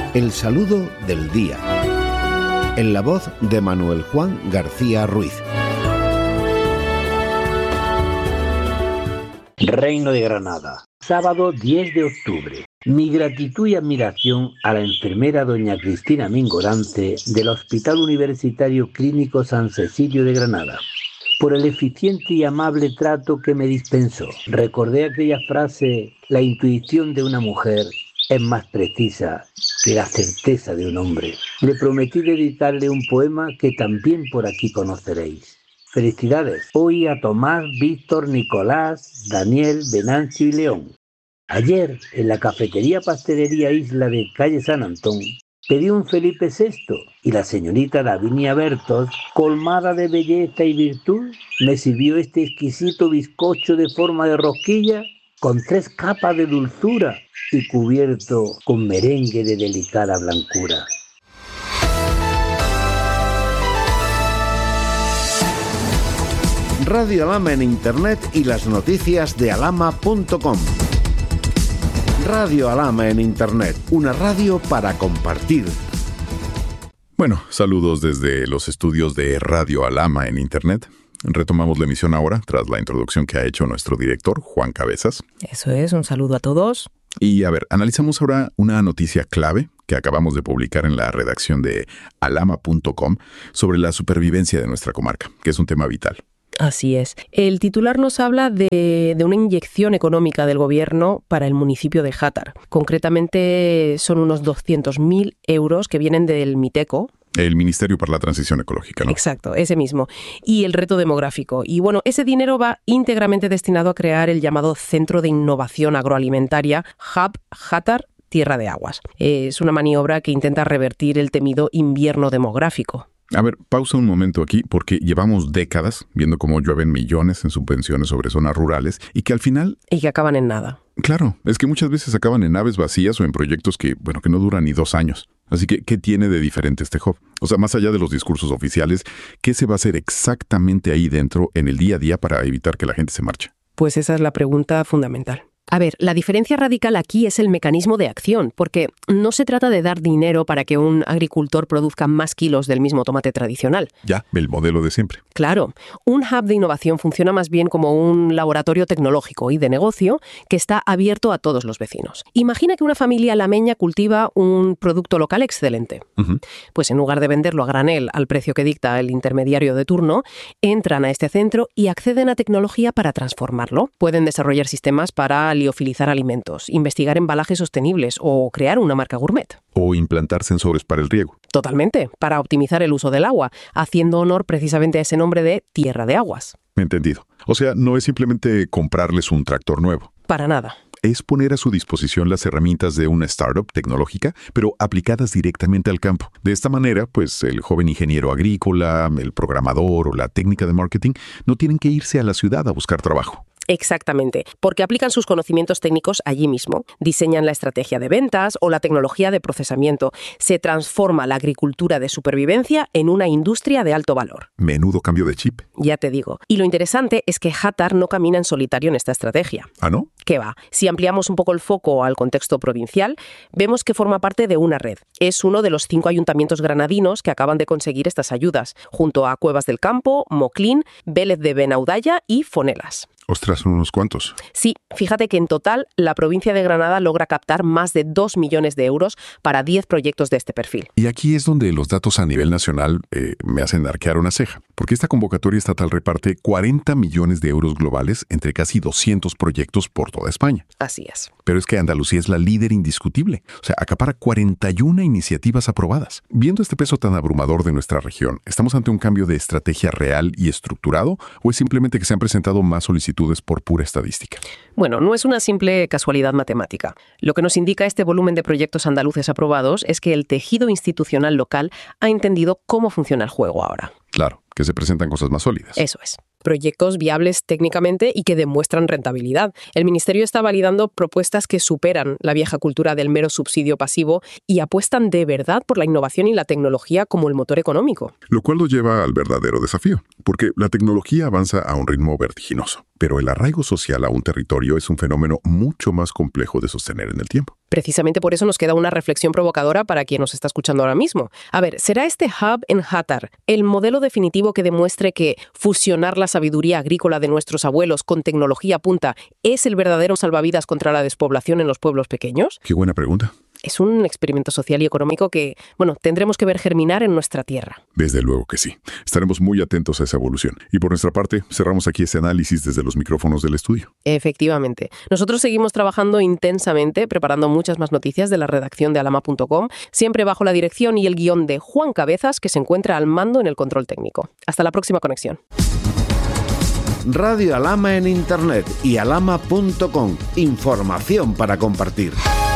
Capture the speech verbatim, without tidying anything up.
El saludo del día. En la voz de Manuel Juan García Ruiz. Reino de Granada, sábado diez de octubre. Mi gratitud y admiración a la enfermera doña Cristina Mingorance del Hospital Universitario Clínico San Cecilio de Granada, por el eficiente y amable trato que me dispensó. Recordé aquella frase: la intuición de una mujer es más precisa que la certeza de un hombre. Le prometí dedicarle un poema que también por aquí conoceréis. Felicidades hoy a Tomás, Víctor, Nicolás, Daniel, Venancio y León. Ayer, en la cafetería Pastelería Isla de calle San Antón, pedí un Felipe sexto y la señorita Davinia Bertos, colmada de belleza y virtud, me sirvió este exquisito bizcocho de forma de rosquilla con tres capas de dulzura y cubierto con merengue de delicada blancura. Radio Alhama en Internet y las noticias de alhama punto com. Radio Alhama en Internet, una radio para compartir. Bueno, saludos desde los estudios de Radio Alhama en Internet. Retomamos la emisión ahora, tras la introducción que ha hecho nuestro director, Juan Cabezas. Eso es, un saludo a todos. Y a ver, analizamos ahora una noticia clave que acabamos de publicar en la redacción de alhama punto com sobre la supervivencia de nuestra comarca, que es un tema vital. Así es. El titular nos habla de, de una inyección económica del gobierno para el municipio de Játar. Concretamente son unos doscientos mil euros que vienen del Miteco. El Ministerio para la Transición Ecológica, ¿no? Exacto, ese mismo. Y el reto demográfico. Y bueno, ese dinero va íntegramente destinado a crear el llamado Centro de Innovación Agroalimentaria Hub Játar Tierra de Aguas. Es una maniobra que intenta revertir el temido invierno demográfico. A ver, pausa un momento aquí, porque llevamos décadas viendo cómo llueven millones en subvenciones sobre zonas rurales y que al final... Y que acaban en nada. Claro, es que muchas veces acaban en naves vacías o en proyectos que, bueno, que no duran ni dos años. Así que, ¿qué tiene de diferente este hub? O sea, más allá de los discursos oficiales, ¿qué se va a hacer exactamente ahí dentro en el día a día para evitar que la gente se marche? Pues esa es la pregunta fundamental. A ver, la diferencia radical aquí es el mecanismo de acción, porque no se trata de dar dinero para que un agricultor produzca más kilos del mismo tomate tradicional. Ya, el modelo de siempre. Claro, un hub de innovación funciona más bien como un laboratorio tecnológico y de negocio que está abierto a todos los vecinos. Imagina que una familia alameña cultiva un producto local excelente. Uh-huh. Pues en lugar de venderlo a granel al precio que dicta el intermediario de turno, entran a este centro y acceden a tecnología para transformarlo. Pueden desarrollar sistemas para liofilizar alimentos, investigar embalajes sostenibles o crear una marca gourmet. O implantar sensores para el riego. Totalmente, para optimizar el uso del agua, haciendo honor precisamente a ese nombre de Tierra de Aguas. Entendido. O sea, no es simplemente comprarles un tractor nuevo. Para nada. Es poner a su disposición las herramientas de una startup tecnológica, pero aplicadas directamente al campo. De esta manera, pues el joven ingeniero agrícola, el programador o la técnica de marketing no tienen que irse a la ciudad a buscar trabajo. Exactamente, porque aplican sus conocimientos técnicos allí mismo. Diseñan la estrategia de ventas o la tecnología de procesamiento. Se transforma la agricultura de supervivencia en una industria de alto valor. Menudo cambio de chip. Ya te digo. Y lo interesante es que Játar no camina en solitario en esta estrategia. ¿Ah, no? ¿Qué va? Si ampliamos un poco el foco al contexto provincial, vemos que forma parte de una red. Es uno de los cinco ayuntamientos granadinos que acaban de conseguir estas ayudas, junto a Cuevas del Campo, Moclín, Vélez de Benaudalla y Fonelas. Ostras, son unos cuantos. Sí, fíjate que en total la provincia de Granada logra captar más de dos millones de euros para diez proyectos de este perfil. Y aquí es donde los datos a nivel nacional eh, me hacen arquear una ceja, porque esta convocatoria estatal reparte cuarenta millones de euros globales entre casi doscientos proyectos por toda España. Así es. Pero es que Andalucía es la líder indiscutible. O sea, acapara cuarenta y una iniciativas aprobadas. Viendo este peso tan abrumador de nuestra región, ¿estamos ante un cambio de estrategia real y estructurado o es simplemente que se han presentado más solicitudes por pura estadística? Bueno, no es una simple casualidad matemática. Lo que nos indica este volumen de proyectos andaluces aprobados es que el tejido institucional local ha entendido cómo funciona el juego ahora. Claro, que se presentan cosas más sólidas. Eso es. proyectos viables técnicamente y que demuestran rentabilidad. El Ministerio está validando propuestas que superan la vieja cultura del mero subsidio pasivo y apuestan de verdad por la innovación y la tecnología como el motor económico. Lo cual lo lleva al verdadero desafío, porque la tecnología avanza a un ritmo vertiginoso, pero el arraigo social a un territorio es un fenómeno mucho más complejo de sostener en el tiempo. Precisamente por eso nos queda una reflexión provocadora para quien nos está escuchando ahora mismo. A ver, ¿será este hub en Játar el modelo definitivo que demuestre que fusionar la sabiduría agrícola de nuestros abuelos con tecnología punta es el verdadero salvavidas contra la despoblación en los pueblos pequeños? Qué buena pregunta. Es un experimento social y económico que, bueno, tendremos que ver germinar en nuestra tierra. Desde luego que sí. Estaremos muy atentos a esa evolución. Y por nuestra parte, cerramos aquí ese análisis desde los micrófonos del estudio. Efectivamente. Nosotros seguimos trabajando intensamente, preparando muchas más noticias de la redacción de alama punto com, siempre bajo la dirección y el guión de Juan Cabezas, que se encuentra al mando en el control técnico. Hasta la próxima conexión. Radio Alama en Internet y alama punto com. Información para compartir.